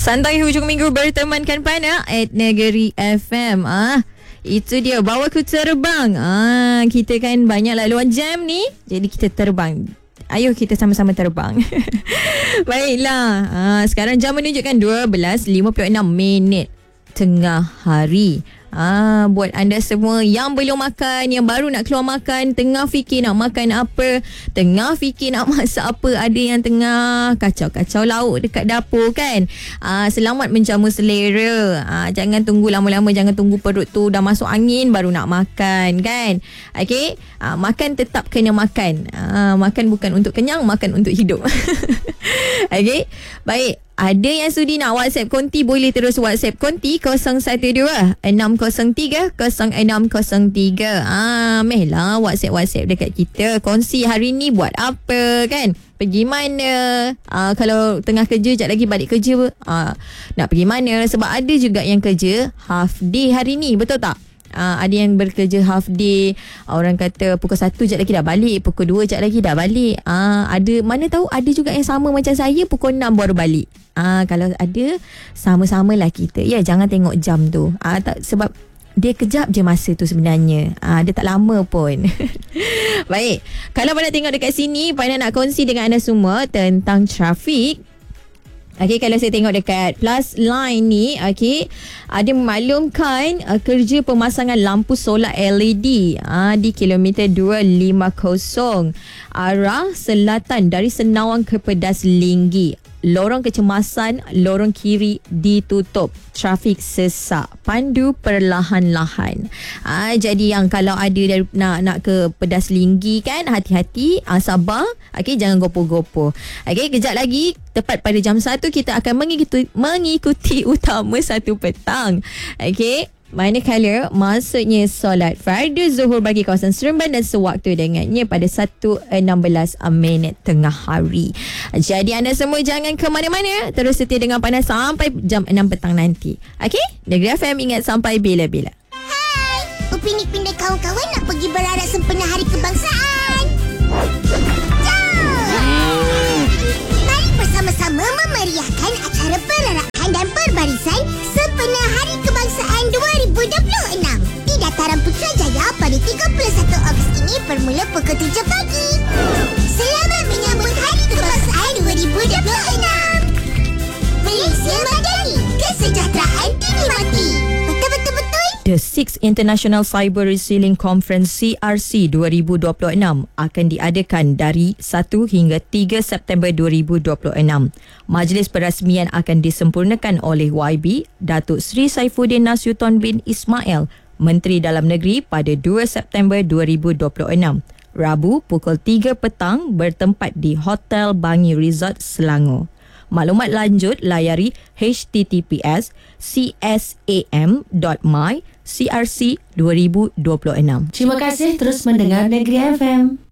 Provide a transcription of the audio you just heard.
Santai hujung minggu bertemankan Pana at Negeri FM. Itu dia, bawa ku terbang. Kita kan banyak laluan jam ni, jadi kita terbang. Ayo kita sama-sama terbang. Baiklah, sekarang jam menunjukkan 12.56 tengah hari. Buat anda semua yang belum makan, yang baru nak keluar makan, tengah fikir nak makan apa, tengah fikir nak masak apa, ada yang tengah kacau-kacau lauk dekat dapur kan. Selamat menjamu selera. Jangan tunggu lama-lama, jangan tunggu perut tu dah masuk angin baru nak makan kan. Okey, makan tetap kena makan. Makan bukan untuk kenyang, makan untuk hidup. Okey, baik. Ada yang sudi nak WhatsApp konti, boleh terus WhatsApp konti 012-603-0603. Mehlah WhatsApp dekat kita. Kongsi hari ni buat apa kan? Pergi mana? Kalau tengah kerja, sekejap lagi balik kerja, nak pergi mana? Sebab ada juga yang kerja half day hari ni, betul tak? Ada yang bekerja half day. Orang kata pukul 1 sekejap lagi dah balik, pukul 2 sekejap lagi dah balik. Ada, mana tahu ada juga yang sama macam saya, pukul 6 baru balik. Kalau ada, sama-samalah kita. Ya, jangan tengok jam tu. Sebab dia kejap je masa tu sebenarnya. Dia tak lama pun. Baik, kalau pada tengok dekat sini, Pada nak kongsi dengan anda semua tentang trafik. Okey, kalau saya tengok dekat Plus Line ni, okey, ada memaklumkan kerja pemasangan lampu solar LED di kilometer 250 arah selatan dari Senawang ke Pedas Linggi. Lorong kecemasan, lorong kiri ditutup. Trafik sesak. Pandu perlahan-lahan. Jadi yang kalau ada nak ke Pedas Linggi kan, hati-hati, sabar. Okey, jangan gopoh-gopoh. Okey, kejap lagi tepat pada jam 1 kita akan mengikuti utama 1 petang. Okey, manakala maksudnya solat fardu zuhur bagi kawasan Seremban dan sewaktu dengannya pada 1.16 tengah hari. Jadi anda semua jangan ke mana-mana, terus setia dengan Pana sampai jam 6 petang nanti. Okey, Negeri FM ingat sampai bila-bila. Hai, Upin Ipin dan kawan-kawan nak pergi berarak sempena Hari Kebangsaan. Jom! Mari bersama-sama memeriahkan acara perarakan dan perbarisan sempena Hari Kebangsaan 2026 di Dataran Putrajaya pada 31 Ogos ini bermula pukul 7 pagi. Selamat menyambut Hari Kebangsaan 2026. Malaysia Madani, kesejahteraan dinikmati. Betul-betul-betul. The 6th International Cyber Resilient Conference CRC 2026 akan diadakan dari 1 hingga 3 September 2026. Majlis perasmian akan disempurnakan oleh YB Datuk Seri Saifuddin Nasution bin Ismail, Menteri Dalam Negeri pada 2 September 2026. Rabu pukul 3 petang bertempat di Hotel Bangi Resort Selangor. Maklumat lanjut layari https://csam.my/crc2026. Terima kasih terus mendengar Negeri FM.